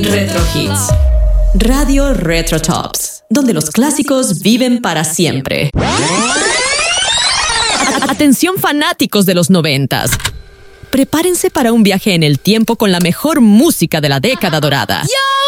Retro Hits. Radio Retro Tops, donde los clásicos viven para siempre. Atención fanáticos de los 90s. Prepárense para un viaje en el tiempo con la mejor música de la década dorada.